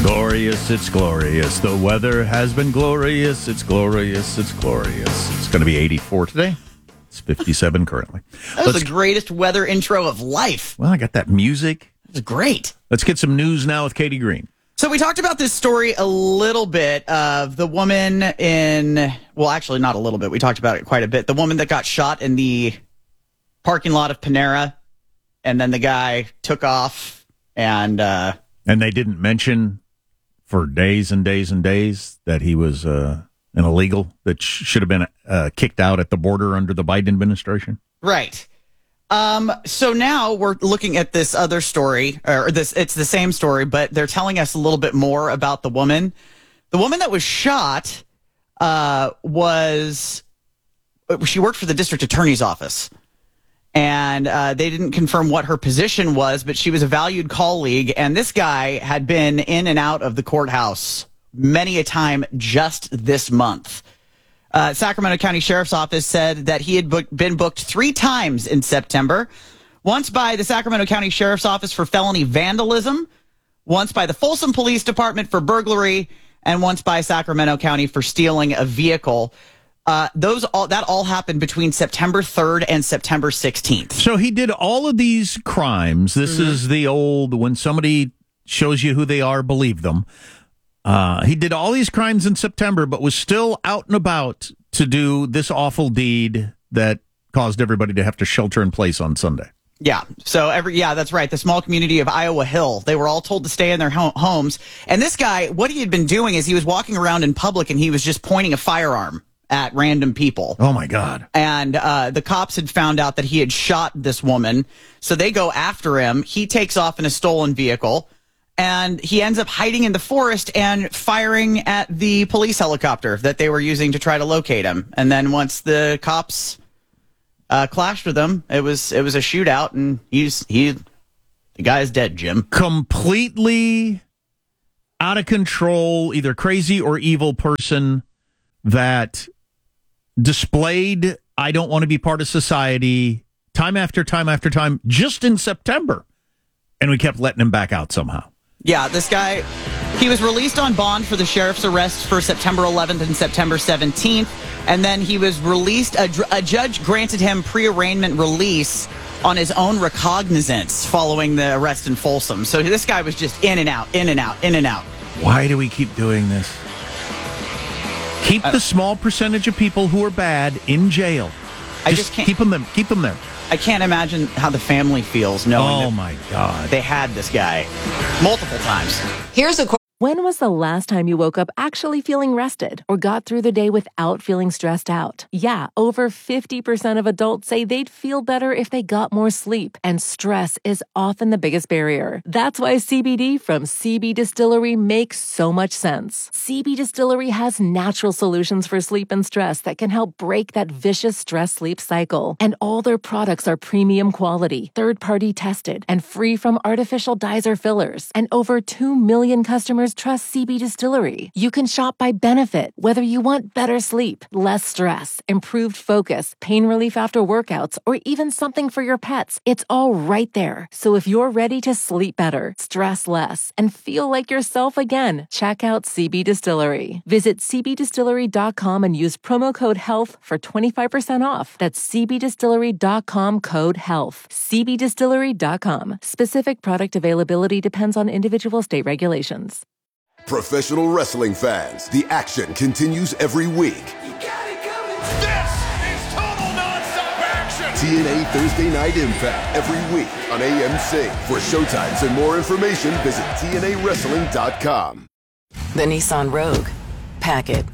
Glorious, it's glorious. The weather has been glorious. It's glorious, it's glorious. It's going to be 84 today. It's 57 currently. That was the greatest weather intro of life. Well, I got that music. It was great. Let's get some news now with Katie Green. So we talked about this story a little bit of the woman well, actually not a little bit. We talked about it quite a bit. The woman that got shot in the parking lot of Panera, and then the guy took off and they didn't mention for days and days and days that he was an illegal that should have been kicked out at the border under the Biden administration. Right. So now we're looking at this other story, it's the same story, but they're telling us a little bit more about the woman. The woman that was shot she worked for the district attorney's office. And they didn't confirm what her position was, but she was a valued colleague. And this guy had been in and out of the courthouse many a time just this month. Sacramento County Sheriff's Office said that he had been booked 3 times in September. Once by the Sacramento County Sheriff's Office for felony vandalism, once by the Folsom Police Department for burglary, and once by Sacramento County for stealing a vehicle. That all happened between September 3rd and September 16th. So he did all of these crimes. This is the old, when somebody shows you who they are, believe them. He did all these crimes in September, but was still out and about to do this awful deed that caused everybody to have to shelter in place on Sunday. Yeah. So that's right. The small community of Iowa Hill, they were all told to stay in their homes. And this guy, what he had been doing is he was walking around in public and he was just pointing a firearm at random people. Oh, my God. And the cops had found out that he had shot this woman. So they go after him. He takes off in a stolen vehicle. And he ends up hiding in the forest and firing at the police helicopter that they were using to try to locate him. And then once the cops clashed with him, it was a shootout. And the guy's dead, Jim. Completely out of control, either crazy or evil person that displayed, I don't want to be part of society, time after time after time, just in September. And we kept letting him back out somehow. Yeah, this guy, he was released on bond for the sheriff's arrest for September 11th and September 17th. And then he was released, a judge granted him pre-arraignment release on his own recognizance following the arrest in Folsom. So this guy was just in and out, in and out, in and out. Why do we keep doing this? Keep the small percentage of people who are bad in jail. I just can't keep them there. I can't imagine how the family feels knowing my God, they had this guy multiple times. Here's a When was the last time you woke up actually feeling rested or got through the day without feeling stressed out? Yeah, over 50% of adults say they'd feel better if they got more sleep, and stress is often the biggest barrier. That's why CBD from CB Distillery makes so much sense. CB Distillery has natural solutions for sleep and stress that can help break that vicious stress-sleep cycle. And all their products are premium quality, third-party tested, and free from artificial dyes or fillers. And over 2 million customers trust CB Distillery. You can shop by benefit, whether you want better sleep, less stress, improved focus, pain relief after workouts, or even something for your pets. It's all right there. So if you're ready to sleep better, stress less, and feel like yourself again, check out CB Distillery. Visit cbdistillery.com and use promo code HEALTH for 25% off. That's cbdistillery.com code HEALTH. cbdistillery.com. Specific product availability depends on individual state regulations. Professional wrestling fans, the action continues every week. You got it coming. This is total nonstop action. TNA Thursday Night Impact every week on AMC. For showtimes and more information, visit TNAWrestling.com. The Nissan Rogue. Pack it.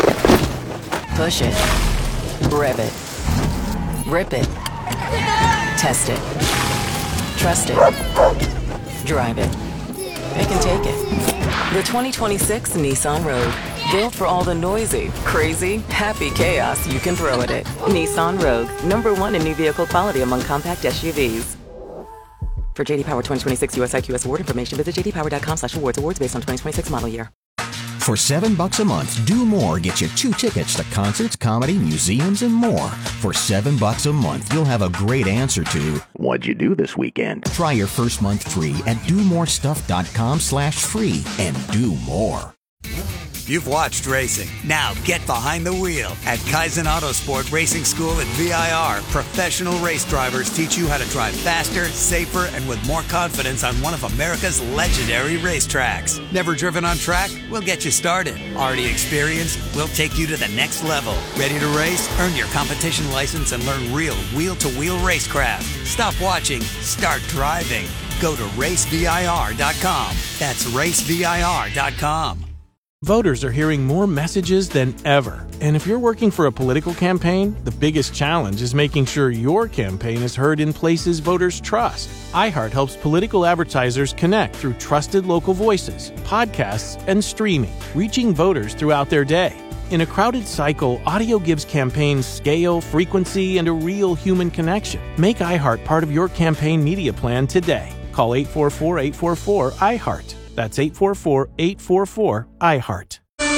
Push it. Rev it. Rip it. Test it. Trust it. Drive it. It can take it. The 2026 Nissan Rogue. Built for all the noisy, crazy, happy chaos you can throw at it. Nissan Rogue. #1 in new vehicle quality among compact SUVs. For JD Power 2026 US IQS award information, visit jdpower.com/awards. Awards based on 2026 model year. For $7 a month, Do More gets you 2 tickets to concerts, comedy, museums, and more. For $7 a month, you'll have a great answer to, what'd you do this weekend? Try your first month free at domorestuff.com/free and do more. You've watched racing. Now get behind the wheel. At Kaizen Autosport Racing School at VIR, professional race drivers teach you how to drive faster, safer, and with more confidence on one of America's legendary racetracks. Never driven on track? We'll get you started. Already experienced? We'll take you to the next level. Ready to race? Earn your competition license and learn real wheel-to-wheel racecraft. Stop watching. Start driving. Go to racevir.com. That's racevir.com. Voters are hearing more messages than ever. And if you're working for a political campaign, the biggest challenge is making sure your campaign is heard in places voters trust. iHeart helps political advertisers connect through trusted local voices, podcasts, and streaming, reaching voters throughout their day. In a crowded cycle, audio gives campaigns scale, frequency, and a real human connection. Make iHeart part of your campaign media plan today. Call 844-844-iHeart. That's 844-844-iHeart.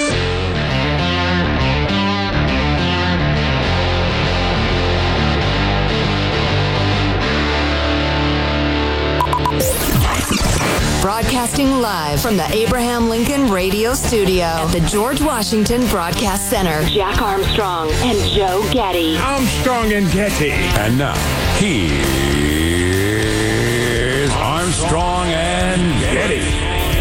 Broadcasting live from the Abraham Lincoln Radio Studio at the George Washington Broadcast Center. Jack Armstrong and Joe Getty. Armstrong and Getty. And now, here's Armstrong and Getty.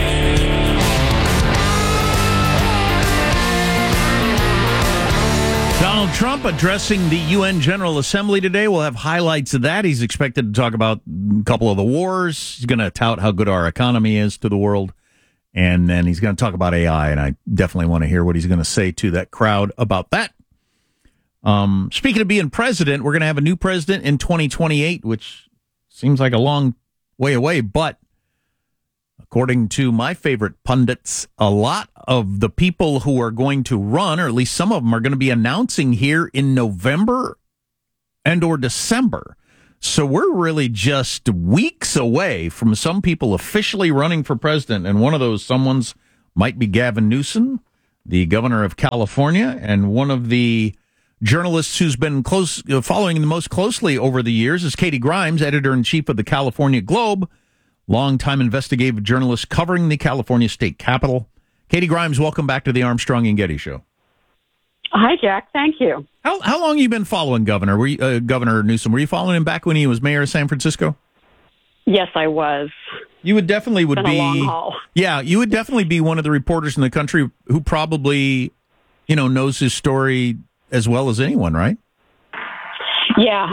Donald Trump addressing the UN General Assembly today. We'll have highlights of that. He's expected to talk about a couple of the wars. He's going to tout how good our economy is to the world. And then he's going to talk about AI, and I definitely want to hear what he's going to say to that crowd about that. Speaking of being president, we're going to have a new president in 2028, which seems like a long way away, but according to my favorite pundits, a lot of the people who are going to run, or at least some of them, are going to be announcing here in November and or December. So we're really just weeks away from some people officially running for president. And one of those someones might be Gavin Newsom, the governor of California, and one of the journalists who's been following the most closely over the years is Katie Grimes, editor-in-chief of the California Globe, longtime investigative journalist covering the California state capitol. Katie Grimes, welcome back to the Armstrong and Getty Show. Hi, Jack. Thank you. How long have you been following Governor Newsom? Were you following him back when he was mayor of San Francisco? Yes, I was. You would definitely it's been a long haul. Yeah, you would definitely be one of the reporters in the country who probably, knows his story as well as anyone, right? Yeah,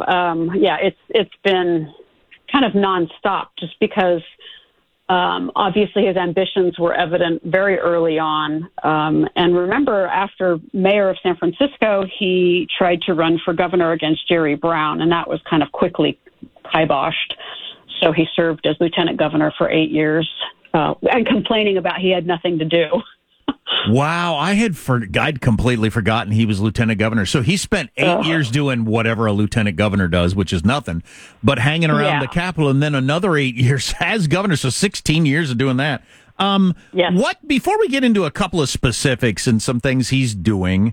it's been kind of nonstop just because obviously his ambitions were evident very early on. And remember, after mayor of San Francisco, he tried to run for governor against Jerry Brown, and that was kind of quickly kiboshed. So he served as lieutenant governor for 8 years and complaining about he had nothing to do. Wow, I'd completely forgotten he was lieutenant governor. So he spent 8 years doing whatever a lieutenant governor does, which is nothing, but hanging around the Capitol, and then another 8 years as governor, so 16 years of doing that. Yes. Before we get into a couple of specifics and some things he's doing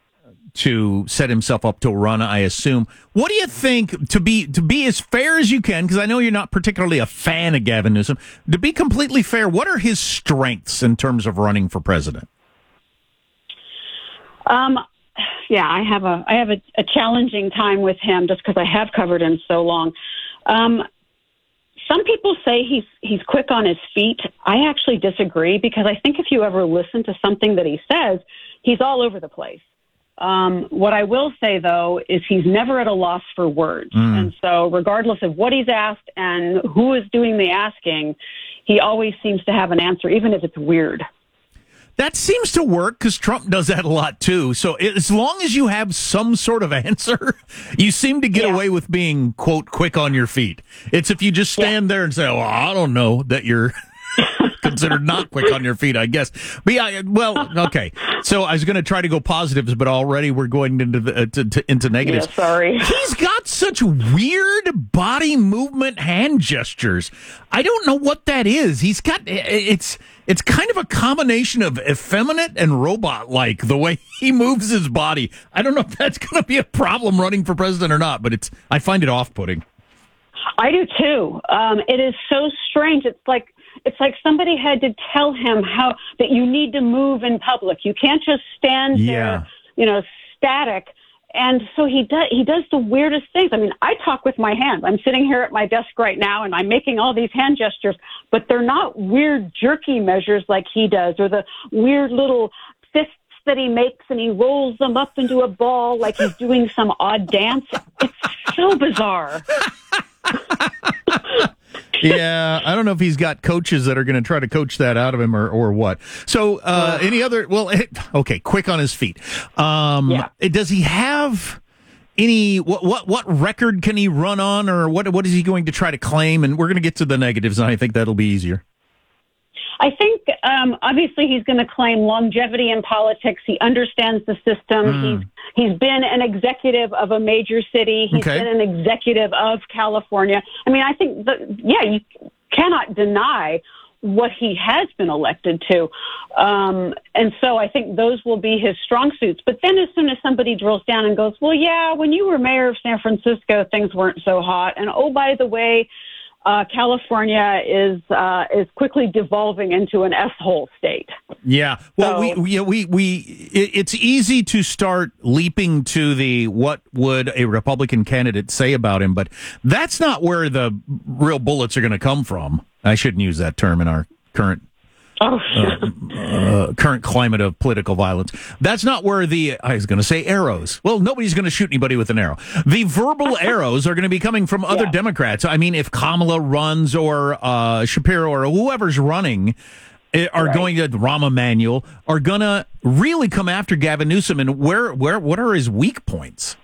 to set himself up to run, I assume, what do you think, to be as fair as you can, because I know you're not particularly a fan of Gavin Newsom, to be completely fair, what are his strengths in terms of running for president? I have a challenging time with him just because I have covered him so long. Some people say he's quick on his feet. I actually disagree because I think if you ever listen to something that he says, he's all over the place. What I will say, though, is he's never at a loss for words. And so regardless of what he's asked and who is doing the asking, he always seems to have an answer, even if it's weird. That seems to work because Trump does that a lot, too. So as long as you have some sort of answer, you seem to get away with being, quote, quick on your feet. It's if you just stand there and say, well, I don't know, that you're... Because considered not quick on your feet, I guess. But yeah, well, okay. So I was going to try to go positives, but already we're going into negatives. Yeah, sorry. He's got such weird body movement hand gestures. I don't know what that is. He's got it's kind of a combination of effeminate and robot-like, the way he moves his body. I don't know if that's going to be a problem running for president or not, but I find it off-putting. I do too. It is so strange. It's like somebody had to tell him that you need to move in public. You can't just stand there, static. And so he does the weirdest things. I mean, I talk with my hands. I'm sitting here at my desk right now, and I'm making all these hand gestures, but they're not weird, jerky measures like he does, or the weird little fists that he makes, and he rolls them up into a ball like he's doing some odd dance. It's so bizarre. Yeah, I don't know if he's got coaches that are going to try to coach that out of him or what. So, any other? Well, okay, quick on his feet. Does he have any? What record can he run on, or what is he going to try to claim? And we're going to get to the negatives, and I think that'll be easier. I think, obviously, he's going to claim longevity in politics. He understands the system. He's been an executive of a major city. He's been an executive of California. I mean, I think you cannot deny what he has been elected to. And so I think those will be his strong suits. But then as soon as somebody drills down and goes, well, yeah, when you were mayor of San Francisco, things weren't so hot. And, oh, by the way, California is quickly devolving into an S-hole state. Yeah. Well, it's easy to start leaping to the what would a Republican candidate say about him, but that's not where the real bullets are going to come from. I shouldn't use that term in our current current climate of political violence. That's not where I was going to say arrows. Well, nobody's going to shoot anybody with an arrow. The verbal arrows are going to be coming from other Democrats. I mean, if Kamala runs or Shapiro or whoever's running are going to Rahm Emanuel are going to really come after Gavin Newsom. And what are his weak points?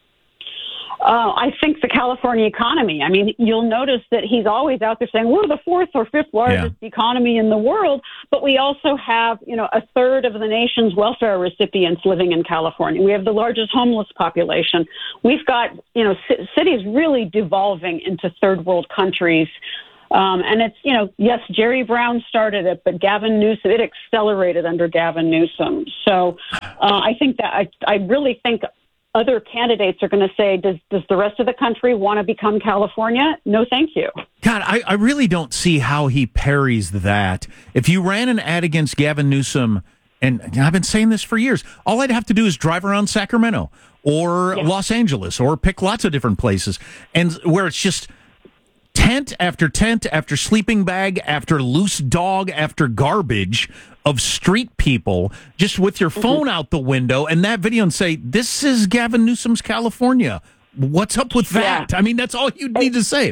I think the California economy. I mean, you'll notice that he's always out there saying we're the fourth or fifth largest economy in the world, but we also have, a third of the nation's welfare recipients living in California. We have the largest homeless population. We've got, cities really devolving into third world countries. And it's, yes, Jerry Brown started it, but Gavin Newsom, it accelerated under Gavin Newsom. So I think that I really think other candidates are going to say, does the rest of the country want to become California? No, thank you. God, I really don't see how he parries that. If you ran an ad against Gavin Newsom, and I've been saying this for years, all I'd have to do is drive around Sacramento or Los Angeles or pick lots of different places, and where it's just tent after sleeping bag after loose dog after garbage of street people just with your phone out the window and that video and say, this is Gavin Newsom's California. What's up with that? I mean, that's all you need to say.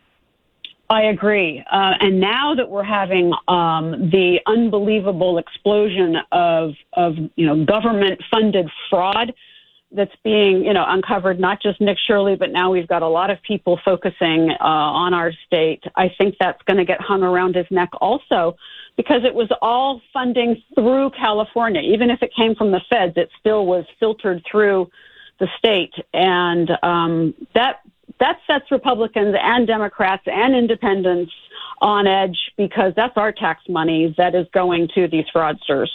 I agree. And now that we're having the unbelievable explosion of government-funded fraud that's being, uncovered, not just Nick Shirley, but now we've got a lot of people focusing on our state. I think that's going to get hung around his neck also, because it was all funding through California. Even if it came from the feds, it still was filtered through the state. And that sets Republicans and Democrats and independents on edge, because that's our tax money that is going to these fraudsters.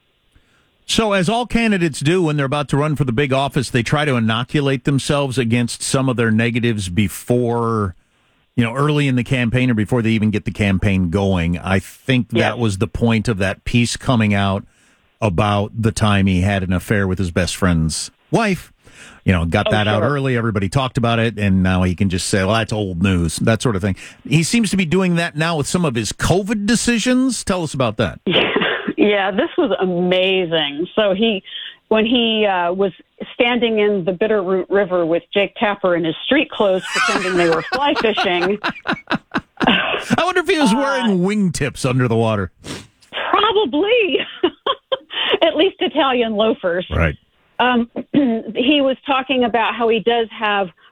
So as all candidates do when they're about to run for the big office, they try to inoculate themselves against some of their negatives before, early in the campaign or before they even get the campaign going. I think that was the point of that piece coming out about the time he had an affair with his best friend's wife. Got that out early. Everybody talked about it, and now he can just say, well, that's old news, that sort of thing. He seems to be doing that now with some of his COVID decisions. Tell us about that. Yeah, this was amazing. So when he was standing in the Bitterroot River with Jake Tapper in his street clothes, pretending they were fly fishing. I wonder if he was wearing wingtips under the water. Probably. At least Italian loafers. Right. He was talking about how he does have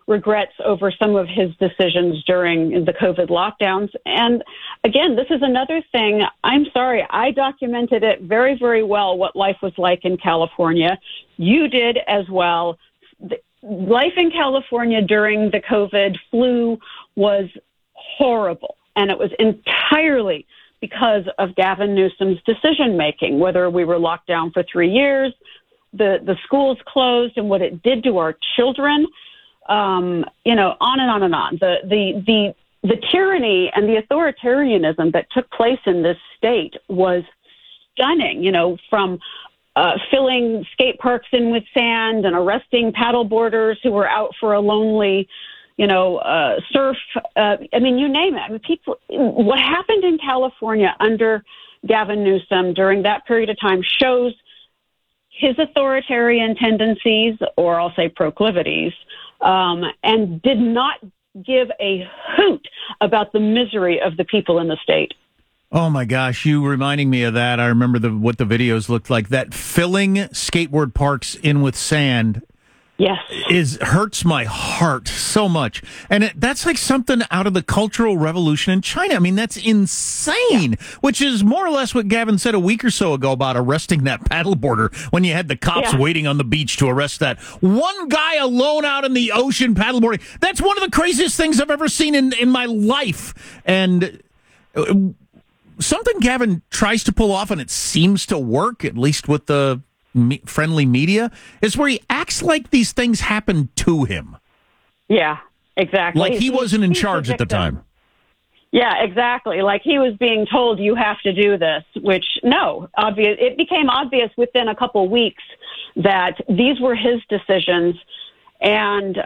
regrets over some of his decisions during the COVID lockdowns. And again, this is another thing. I'm sorry, I documented it very, very well, what life was like in California. You did as well. Life in California during the COVID flu was horrible, and it was entirely because of Gavin Newsom's decision-making, whether we were locked down for 3 years, the schools closed, and what it did to our children, on and on and on. The tyranny and the authoritarianism that took place in this state was stunning, from filling skate parks in with sand and arresting paddleboarders who were out for a lonely, surf. You name it. What happened in California under Gavin Newsom during that period of time shows his authoritarian tendencies, or I'll say proclivities, and did not give a hoot about the misery of the people in the state. Oh, my gosh, you reminding me of that. I remember what the videos looked like. That filling skateboard parks in with sand hurts my heart so much. And that's like something out of the Cultural Revolution in China. I mean, that's insane, which is more or less what Gavin said a week or so ago about arresting that paddleboarder when you had the cops waiting on the beach to arrest that one guy alone out in the ocean paddleboarding. That's one of the craziest things I've ever seen in my life. And something Gavin tries to pull off, and it seems to work, at least with the friendly media, is where he acts like these things happened to him. Yeah, exactly. Like he wasn't in charge at the time. Yeah, exactly. Like he was being told, you have to do this, which, it became obvious within a couple weeks that these were his decisions, and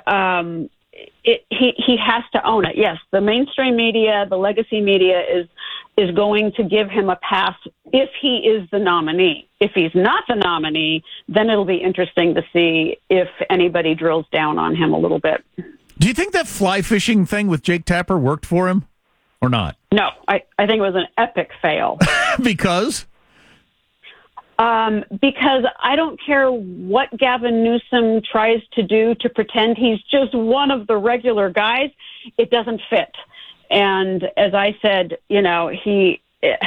he has to own it. Yes, the mainstream media, the legacy media is going to give him a pass if he is the nominee. If he's not the nominee, then it'll be interesting to see if anybody drills down on him a little bit. Do you think that fly fishing thing with Jake Tapper worked for him or not? No, I think it was an epic fail. Because? Because I don't care what Gavin Newsom tries to do to pretend he's just one of the regular guys, it doesn't fit. And as I said, he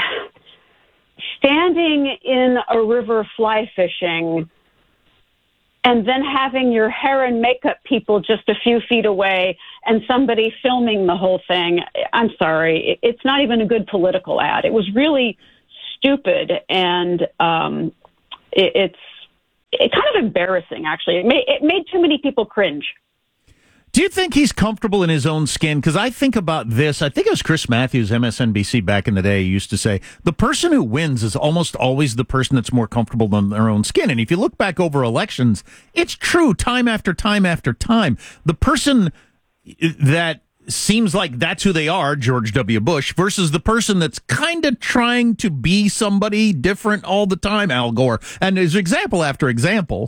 standing in a river fly fishing and then having your hair and makeup people just a few feet away and somebody filming the whole thing. I'm sorry. It's not even a good political ad. It was really stupid, and it's kind of embarrassing, actually. It made too many people cringe. Do you think he's comfortable in his own skin? Because I think about this. I think it was Chris Matthews, MSNBC, back in the day, used to say, the person who wins is almost always the person that's more comfortable in their own skin. And if you look back over elections, it's true time after time after time. The person that seems like that's who they are, George W. Bush, versus the person that's kind of trying to be somebody different all the time, Al Gore. And there's example after example.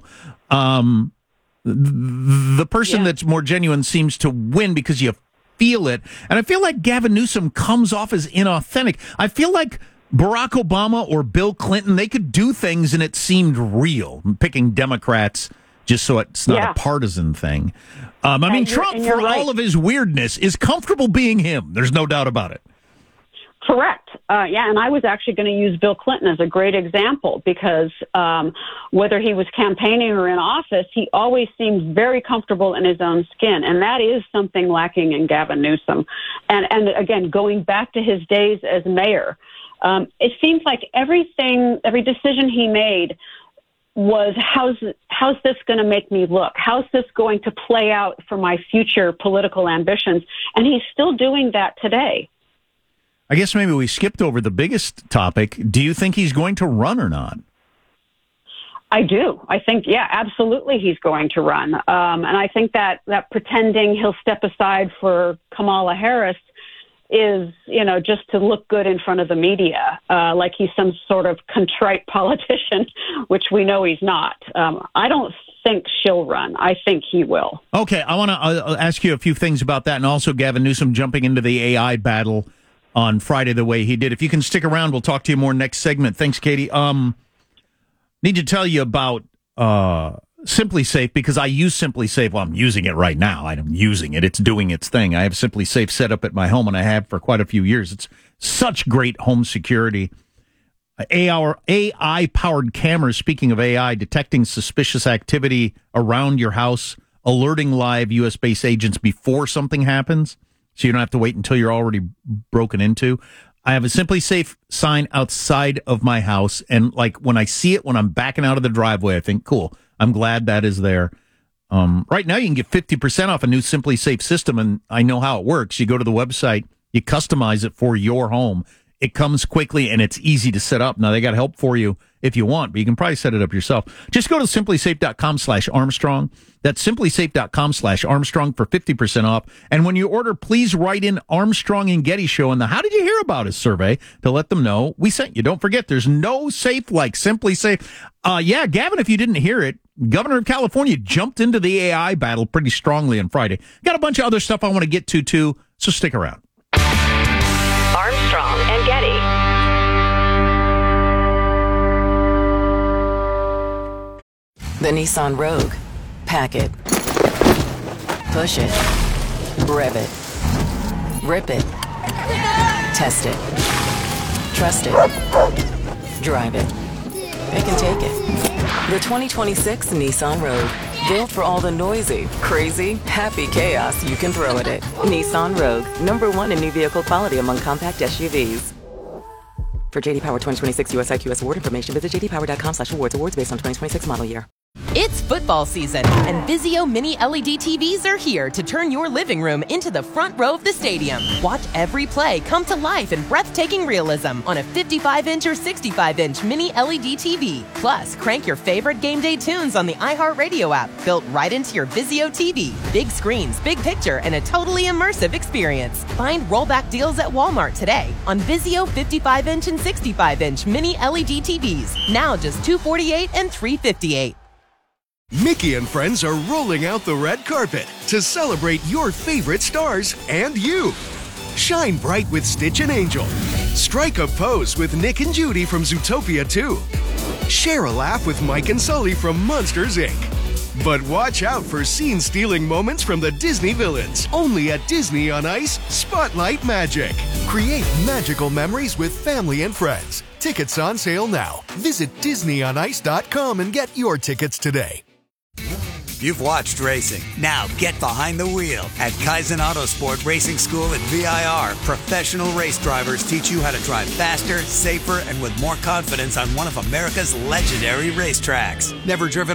The person that's more genuine seems to win because you feel it. And I feel like Gavin Newsom comes off as inauthentic. I feel like Barack Obama or Bill Clinton, they could do things and it seemed real. I'm picking Democrats just so it's not a partisan thing. Trump, for all of his weirdness, is comfortable being him. There's no doubt about it. Correct. And I was actually going to use Bill Clinton as a great example because whether he was campaigning or in office, he always seemed very comfortable in his own skin. And that is something lacking in Gavin Newsom. And again, going back to his days as mayor, it seems like every decision he made was, how's this going to make me look? How's this going to play out for my future political ambitions? And he's still doing that today. I guess maybe we skipped over the biggest topic. Do you think he's going to run or not? I do. I think, absolutely he's going to run. And I think that pretending he'll step aside for Kamala Harris is, just to look good in front of the media, like he's some sort of contrite politician, which we know he's not. I don't think she'll run. I think he will. Okay, I want to ask you a few things about that, and also Gavin Newsom jumping into the AI battle on Friday the way he did. If you can stick around, we'll talk to you more next segment. Thanks, Katie. Need to tell you about Simply Safe because I use Simply Safe. Well, I'm using it right now. I'm using it. It's doing its thing. I have Simply Safe set up at my home, and I have for quite a few years. It's such great home security. AI-powered cameras, speaking of AI, detecting suspicious activity around your house, alerting live U.S.-based agents before something happens, so you don't have to wait until you're already broken into. I have a Simply Safe sign outside of my house, and like when I see it when I'm backing out of the driveway, I think, cool, I'm glad that is there. Right now, you can get 50% off a new Simply Safe system, and I know how it works. You go to the website, you customize it for your home. It comes quickly, and it's easy to set up. Now, they got help for you if you want, but you can probably set it up yourself. Just go to simplysafe.com/Armstrong. That's simplysafe.com/Armstrong for 50% off. And when you order, please write in Armstrong and Getty Show in the How Did You Hear About Us survey to let them know we sent you. Don't forget, there's no safe like Simply Safe. Yeah, Gavin, if you didn't hear it, Governor of California jumped into the AI battle pretty strongly on Friday. Got a bunch of other stuff I want to get to, too, so stick around. Armstrong and Getty. The Nissan Rogue. Pack it. Push it. Rev it. Rip it. Test it. Trust it. Drive it. Pick and take it. The 2026 Nissan Rogue. Built for all the noisy, crazy, happy chaos you can throw at it. Nissan Rogue. #1 in new vehicle quality among compact SUVs. For JD Power 2026 US IQS award information, visit jdpower.com/awards. Awards based on 2026 model year. It's football season, and Vizio Mini LED TVs are here to turn your living room into the front row of the stadium. Watch every play come to life in breathtaking realism on a 55-inch or 65-inch Mini LED TV. Plus, crank your favorite game day tunes on the iHeartRadio app, built right into your Vizio TV. Big screens, big picture, and a totally immersive experience. Find rollback deals at Walmart today on Vizio 55-inch and 65-inch Mini LED TVs. Now just $248 and $358. Mickey and friends are rolling out the red carpet to celebrate your favorite stars and you. Shine bright with Stitch and Angel. Strike a pose with Nick and Judy from Zootopia 2. Share a laugh with Mike and Sully from Monsters, Inc. But watch out for scene-stealing moments from the Disney villains. Only at Disney on Ice Spotlight Magic. Create magical memories with family and friends. Tickets on sale now. Visit DisneyOnIce.com and get your tickets today. You've watched racing. Now get behind the wheel at Kaizen Autosport Racing School at VIR. Professional race drivers teach you how to drive faster, safer, and with more confidence on one of America's legendary racetracks. Never driven